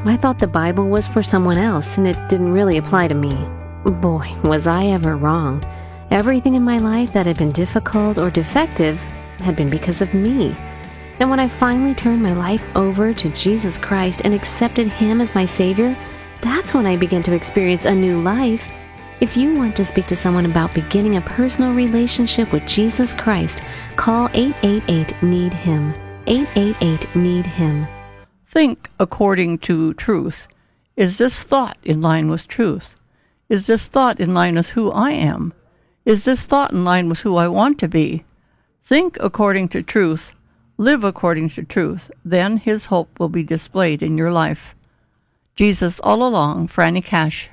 I thought the Bible was for someone else, and it didn't really apply to me. Boy, was I ever wrong. Everything in my life that had been difficult or defective had been because of me. And when I finally turned my life over to Jesus Christ and accepted Him as my Savior, that's when I began to experience a new life. If you want to speak to someone about beginning a personal relationship with Jesus Christ, call 888-NEED-HIM. 888-NEED-HIM. Think according to truth. Is this thought in line with truth? Is this thought in line with who I am? Is this thought in line with who I want to be? Think according to truth. Live according to truth. Then His hope will be displayed in your life. Jesus all along, Franny Cash.